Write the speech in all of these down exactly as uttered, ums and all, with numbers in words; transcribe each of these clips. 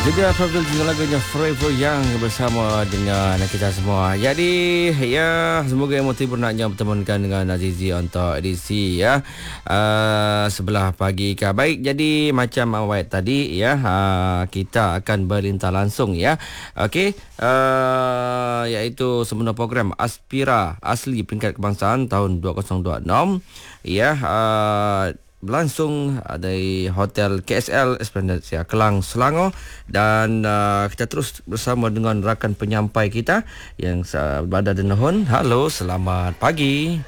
Juga Fabel dengan lagunya Forever Young bersama dengan kita semua. Jadi ya, semoga yang terhibur naknya bertemankan dengan Azizi untuk edisi ya uh, sebelah pagi ke. Baik, jadi macam awal tadi ya, uh, kita akan berlintah langsung ya. Okey, uh, iaitu sempena program Aspira Asli Peringkat Kebangsaan tahun dua ribu dua puluh enam ya. Uh, berlangsung dari Hotel K S L Esplanade Siar Kelang, Selangor, dan uh, kita terus bersama dengan rakan penyampai kita yang uh, berada di Nahun. Halo, selamat pagi.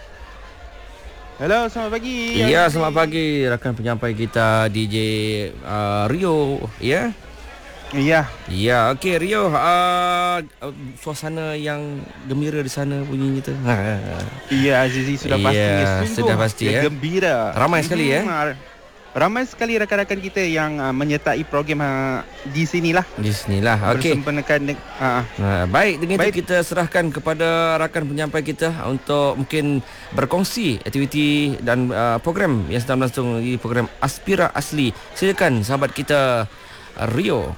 Halo, selamat pagi. Ya, selamat pagi rakan penyampai kita D J uh, Rio ya. Iya. Ya, okey Rio, uh, suasana yang gembira di sana bunyinya tu. Ha. Iya, Azizi sudah pasti Ya, sungguh sudah pasti ya. Gembira. Ramai sekali ya. Hmm, ramai sekali rakan-rakan kita yang uh, menyertai program uh, di sinilah. Di sinilah. Okey. Bersempena uh, Nah, baik, dengan baik. itu kita serahkan kepada rakan penyampai kita untuk mungkin berkongsi aktiviti dan uh, program yang sedang berlangsung di program Aspira Asli. Silakan sahabat kita Rio.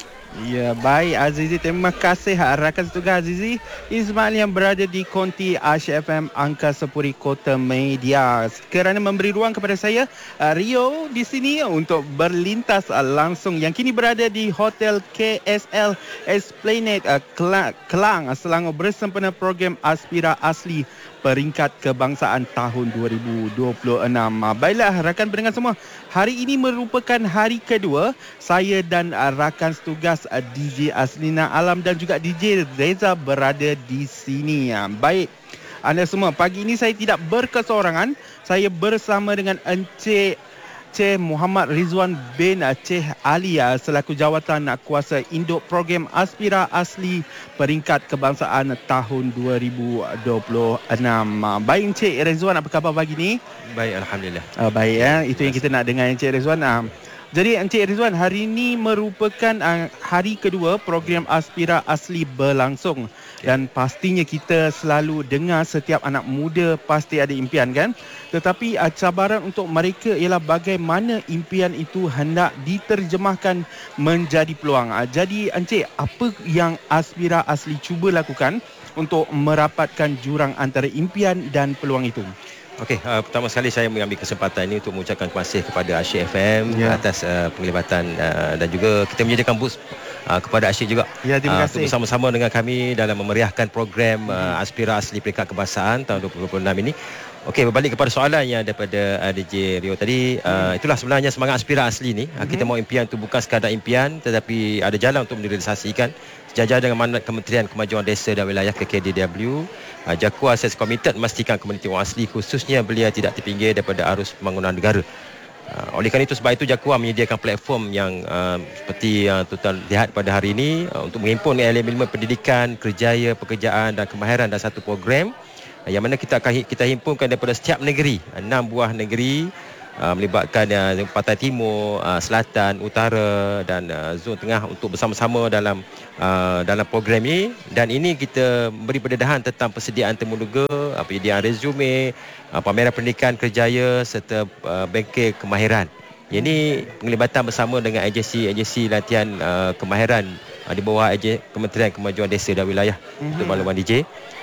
Ya, baik Azizi, terima kasih rakan setugas Azizi Ismail yang berada di konti Asia F M Angka Sepuri Kota Media kerana memberi ruang kepada saya Rio di sini untuk berlintas langsung yang kini berada di Hotel K S L Esplanade Kelang, Selangor bersempena program Aspira Asli Peringkat Kebangsaan tahun dua ribu dua puluh enam. Baiklah rakan pendengar semua, hari ini merupakan hari kedua saya dan rakan setugas D J Aslina Alam dan juga D J Reza berada di sini. Baik anda semua, pagi ini saya tidak berkesorangan. Saya bersama dengan Encik Cik Muhammad Rizwan bin Cik Ali selaku jawatan kuasa induk program Aspira Asli Peringkat Kebangsaan tahun dua ribu dua puluh enam. Baik Encik Rizwan, apa khabar pagi ni? Baik, alhamdulillah. Uh, baik ya, itu yang kita nak dengar Encik Rizwan. Uh, Jadi Encik Rizwan, hari ini merupakan uh, hari kedua program Aspira Asli berlangsung. Dan pastinya kita selalu dengar setiap anak muda pasti ada impian kan? Tetapi uh, cabaran untuk mereka ialah bagaimana impian itu hendak diterjemahkan menjadi peluang. Uh, jadi Encik, apa yang Aspira Asli cuba lakukan untuk merapatkan jurang antara impian dan peluang itu? Okey, uh, pertama sekali saya mengambil kesempatan ini untuk mengucapkan terima kasih kepada Asyik F M yeah. atas uh, penglibatan uh, dan juga kita menyediakan booth uh, kepada Asyik juga. Ya, terima kasih. Uh, untuk bersama-sama dengan kami dalam memeriahkan program uh, Aspira Asli Peringkat Kebangsaan tahun dua ribu dua puluh enam ini. Okey, berbalik kepada soalan yang daripada uh, D J Rio tadi, uh, itulah sebenarnya semangat Aspira Asli ni. Uh, kita mahu impian itu bukan sekadar impian tetapi ada jalan untuk direalisasikan. Sejajar dengan mandat Kementerian Kemajuan Desa dan Wilayah K K D W, uh, JAKUA saya komited memastikan komuniti orang asli khususnya belia tidak terpinggir daripada arus pembangunan negara. Uh, oleh kerana itu, sebab itu JAKUA menyediakan platform yang uh, seperti yang uh, tuan lihat pada hari ini uh, untuk menghimpun elemen-elemen pendidikan, kerjaya, pekerjaan dan kemahiran dalam satu program uh, yang mana kita akan kita himpunkan daripada setiap negeri, enam buah negeri. Uh, melibatkan uh, Pantai Timur, uh, Selatan, Utara dan uh, zon tengah untuk bersama-sama dalam uh, dalam program ini. Dan ini kita beri pendedahan tentang persediaan temuduga, uh, penyediaan resume, uh, pameran pendidikan kerjaya serta uh, bengkel kemahiran. Ini penglibatan bersama dengan agensi-agensi latihan uh, kemahiran uh, di bawah Kementerian Kemajuan Desa dan Wilayah mm-hmm. untuk makluman D J.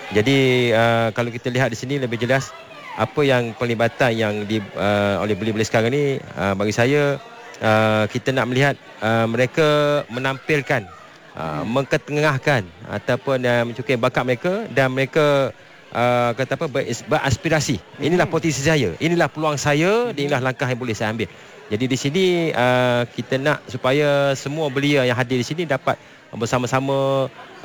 Jadi uh, kalau kita lihat di sini lebih jelas apa yang pelibatan yang di, uh, oleh beli-beli sekarang ni, uh, bagi saya uh, kita nak melihat uh, mereka menampilkan, uh, mengketengahkan ataupun uh, mencukai bakat mereka dan mereka uh, kata apa beraspirasi. Inilah potensi saya, inilah peluang saya, inilah langkah yang boleh saya ambil. Jadi di sini uh, kita nak supaya semua belia yang hadir di sini dapat bersama-sama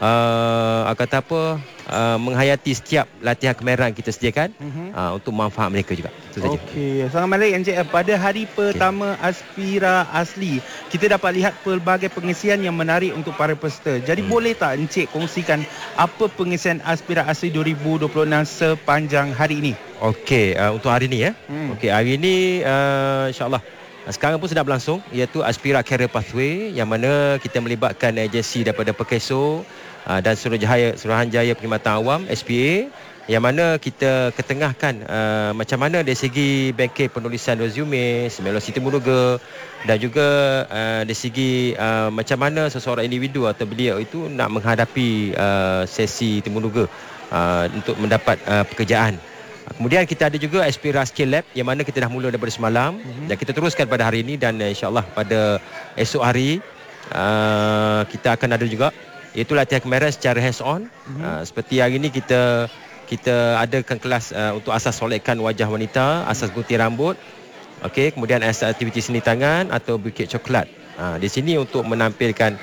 uh, kata apa uh, menghayati setiap latihan kemahiran kita sediakan uh-huh. uh, untuk manfaat mereka juga. Okey, sangat menarik Encik. Pada hari pertama okay. Aspira Asli, kita dapat lihat pelbagai pengisian yang menarik untuk para peserta. Jadi hmm. boleh tak Encik kongsikan apa pengisian Aspira Asli dua ribu dua puluh enam sepanjang hari ini? Okey, uh, untuk hari ini ya. Hmm. Okey, hari ini uh, insya-Allah sekarang pun sedang berlangsung, iaitu Aspira Career Pathway yang mana kita melibatkan agensi daripada Perkeso uh, dan Suruhanjaya Perkhidmatan Awam S P A yang mana kita ketengahkan uh, macam mana dari segi bengkel penulisan resume, simulasi temuduga, dan juga uh, dari segi uh, macam mana seseorang individu atau beliau itu nak menghadapi uh, sesi temuduga uh, untuk mendapat uh, pekerjaan. Kemudian kita ada juga Aspira Skill Lab yang mana kita dah mula daripada semalam mm-hmm. dan kita teruskan pada hari ini, dan uh, insyaAllah pada esok hari uh, kita akan ada juga iaitu latihan kemahiran secara hands on. Mm-hmm. uh, seperti hari ini kita kita adakan kelas uh, untuk asas solekkan wajah wanita, asas gunting rambut, okey, kemudian asas aktiviti seni tangan atau bukit coklat. Uh, di sini untuk menampilkan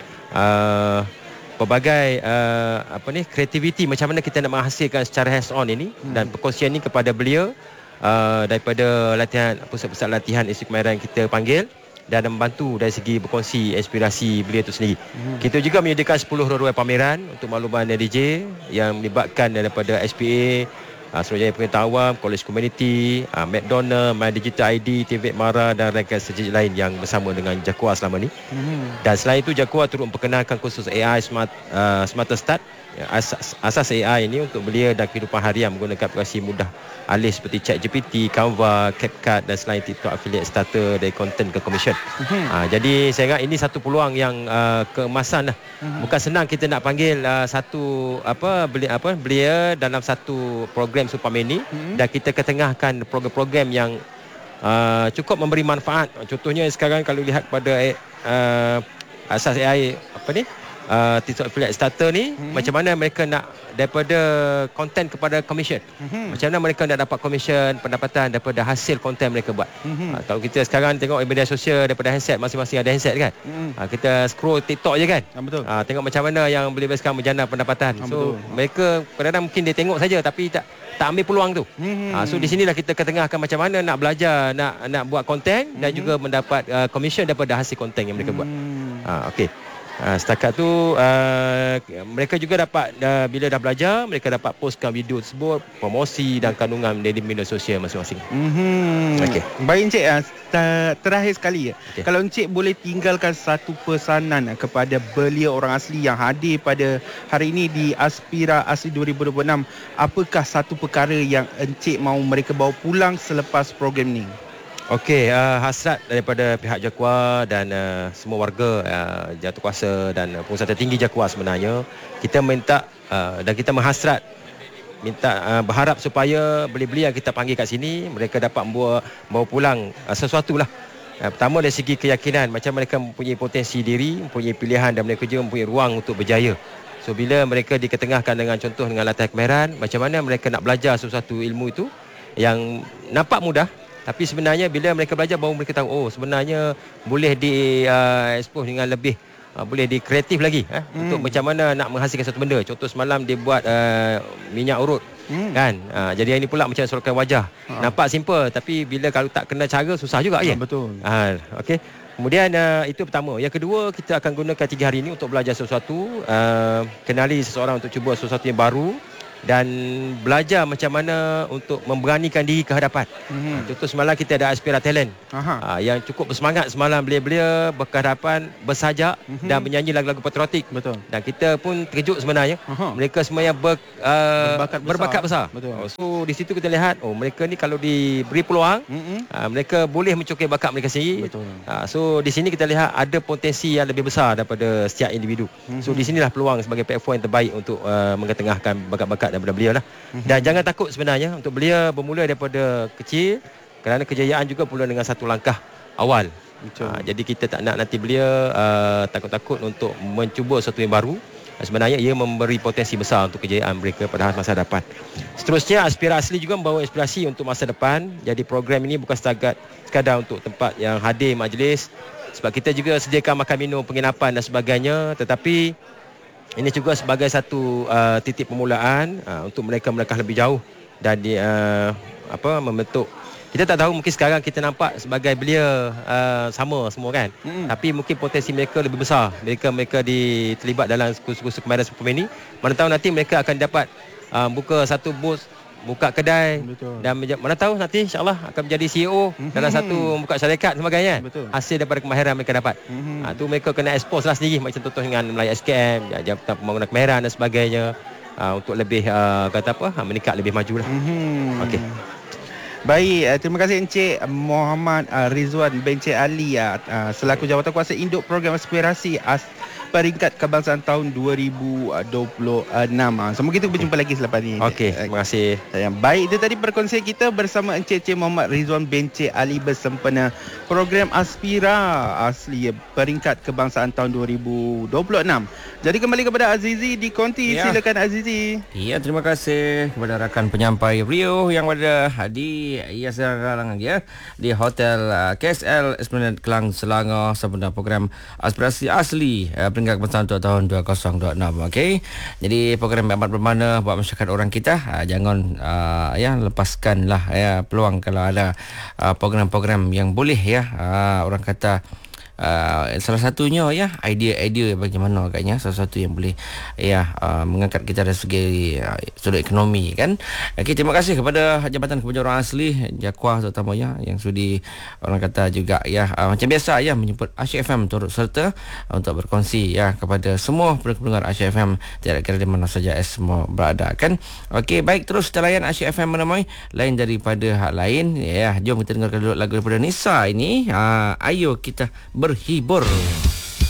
uh, pelbagai uh, apa ni kreativiti macam mana kita nak menghasilkan secara hands on ini, hmm. dan perkongsian ini kepada beliau uh, daripada latihan pusat-pusat latihan institusi kemahiran kita panggil, dan membantu dari segi berkongsi inspirasi beliau itu sendiri. Hmm. Kita juga menyediakan sepuluh ruang pameran untuk makluman D J yang melibatkan daripada S P A, uh, Suruhanjaya Pengetahuan Awam, College Community, uh, McDonald, My Digital I D, T V Mara dan rangkaian sejenis lain yang bersama dengan Jakua selama ni. Hmm. Dan selain itu Jakua turut memperkenalkan kursus A I Smart uh, Smarter Start. Asas, asas A I ini untuk belia dan kehidupan harian menggunakan aplikasi mudah alih seperti ChatGPT, Canva, CapCut dan selain TikTok affiliate starter dari content ke commission. Uh-huh. Uh, jadi saya ingat ini satu peluang yang uh, keemasan lah. Uh-huh. Bukan senang kita nak panggil uh, satu apa belia apa belia dalam satu program Supermini, uh-huh. dan kita ketengahkan program-program yang uh, cukup memberi manfaat. Contohnya sekarang kalau lihat pada uh, asas A I apa ni? Uh, TikTok affiliate starter ni, hmm. macam mana mereka nak daripada konten kepada commission, hmm. macam mana mereka nak dapat commission pendapatan daripada hasil konten mereka buat. hmm. uh, Kalau kita sekarang tengok media sosial daripada handset, masing-masing ada handset kan, hmm. uh, kita scroll TikTok je kan, ah, betul. Uh, tengok macam mana yang boleh sekarang menjana pendapatan. ah, So betul. Mereka kadang-kadang mungkin dia tengok saja tapi tak tak ambil peluang tu. hmm. uh, So di sinilah kita ketengahkan macam mana nak belajar, nak nak buat konten, hmm. dan juga mendapat uh, commission daripada hasil konten yang mereka hmm. buat. uh, Okey. Uh, setakat tu uh, mereka juga dapat uh, bila dah belajar mereka dapat postkan video tersebut, promosi dan kandungan dari media sosial masing-masing. Mm-hmm. Okey. Baik Encik, uh, terakhir sekali ya. Okay. Kalau Encik boleh tinggalkan satu pesanan uh, kepada belia orang asli yang hadir pada hari ini di Aspira Asli dua ribu dua puluh enam, apakah satu perkara yang Encik mahu mereka bawa pulang selepas program ni? Okey, uh, hasrat daripada pihak Jakua dan uh, semua warga uh, jatuhkuasa dan uh, pengurusan tertinggi Jakua sebenarnya, kita minta uh, dan kita menghasrat minta uh, berharap supaya belia-belia yang kita panggil kat sini mereka dapat membawa, membawa pulang uh, sesuatu lah. Uh, pertama dari segi keyakinan, macam mereka mempunyai potensi diri, mempunyai pilihan, dan mereka juga mempunyai ruang untuk berjaya. So bila mereka diketengahkan dengan contoh dengan latihan kemahiran, macam mana mereka nak belajar sesuatu ilmu itu yang nampak mudah, tapi sebenarnya bila mereka belajar baru mereka tahu, oh sebenarnya boleh di uh, expose dengan lebih uh, boleh di kreatif lagi eh, hmm. untuk macam mana nak menghasilkan satu benda. Contoh semalam dia buat uh, minyak urut, hmm. kan, uh, jadi ini pula macam sorokan wajah. ha. Nampak simple tapi bila kalau tak kena cara susah juga ya. Betul. uh, Okey. Kemudian uh, itu pertama. Yang kedua, kita akan gunakan tiga hari ini untuk belajar sesuatu, uh, kenali seseorang untuk cuba sesuatu yang baru, dan belajar macam mana untuk memberanikan diri ke hadapan. Mm-hmm. Contoh semalam kita ada Aspira Talent uh, yang cukup bersemangat semalam belia-belia berkehadapan, bersajak, mm-hmm. dan menyanyi lagu-lagu patriotik. Betul. Dan kita pun terkejut sebenarnya. Uh-huh. Mereka semua yang ber, uh, berbakat besar. Berbakat besar. Betul. So di situ kita lihat, oh mereka ni kalau diberi peluang, mm-hmm. uh, mereka boleh mencukai bakat mereka sendiri. Betul. Uh, so di sini kita lihat ada potensi yang lebih besar daripada setiap individu. Mm-hmm. So di sinilah peluang sebagai platform yang terbaik untuk uh, mengetengahkan bakat-bakat daripada belia lah. Mm-hmm. Dan jangan takut sebenarnya untuk belia bermula daripada kecil, kerana kejayaan juga pula dengan satu langkah awal. Ha, jadi kita tak nak nanti belia uh, takut-takut untuk mencuba sesuatu yang baru. Sebenarnya ia memberi potensi besar untuk kejayaan mereka pada masa depan. Seterusnya Aspira Asli juga membawa inspirasi untuk masa depan. Jadi program ini bukan setakat sekadar untuk tempat yang hadir majlis, sebab kita juga sediakan makan minum, penginapan dan sebagainya, tetapi ini juga sebagai satu uh, titik permulaan uh, untuk mereka melangkah lebih jauh dan di, uh, apa membentuk. Kita tak tahu, mungkin sekarang kita nampak sebagai belia uh, sama semua kan. Mm-hmm. Tapi mungkin potensi mereka lebih besar. Mereka mereka di, terlibat dalam kursus-kursus kemahiran Supermini. Mana tahu nanti mereka akan dapat uh, buka satu booth, buka kedai. Betul. Dan menja- mana tahu nanti insya-Allah akan menjadi C E O mm-hmm. dalam satu buka syarikat sebagainya. Betul. Hasil daripada kemahiran mereka dapat. Mm-hmm. Ha, tu mereka kena expose lah sendiri, macam contoh dengan Melayu S K M, Jabatan Pembangunan Kemahiran dan sebagainya. uh, untuk lebih uh, kata apa uh, meningkat lebih maju lah. Mm-hmm. Okey. Baik, uh, terima kasih Encik Muhammad uh, Rizwan bin Encik Ali uh, uh, selaku Jawatankuasa Induk Program Aspirasi As Peringkat Kebangsaan tahun dua ribu dua puluh enam. Semoga kita berjumpa lagi selepas ini. Okey, terima kasih. Baik, itu tadi perkongsian kita bersama Encik-Encik Muhammad Rizwan bin Encik Ali bersempena program Aspira Asli Peringkat Kebangsaan tahun dua ribu dua puluh enam. Jadi kembali kepada Azizi di Konti. Ya. Silakan Azizi. Ya, terima kasih kepada rakan penyampai Rio yang ada di ya sekarang ya di Hotel uh, K S L Esplanade Kelang Selangor sempena program Aspirasi Asli uh, Peringkat Kebangsaan untuk tahun dua ribu dua puluh enam. Okey. Jadi program yang amat bermakna buat masyarakat orang kita. Uh, jangan uh, ya lepaskanlah ya peluang kalau ada uh, program-program yang boleh ya uh, orang kata Uh, salah satunya ya idea-idea bagaimana agaknya salah satu yang boleh ya uh, mengangkat kita dari segi uh, sudut ekonomi kan. Okey, terima kasih kepada Jabatan Kebajikan Orang Asli Jakuah terutamanya yang sudi orang kata juga ya uh, macam biasa ya menyebut Asyik F M turut serta uh, untuk berkongsi ya kepada semua pendengar Asyik F M tidak kira di mana saja semua berada kan. Okey, baik, terus telayan Asyik F M menemui lain daripada hak lain ya. Jom kita dengarkan dulu lagu daripada Nisa ini. Uh, ayo kita ber berhibur.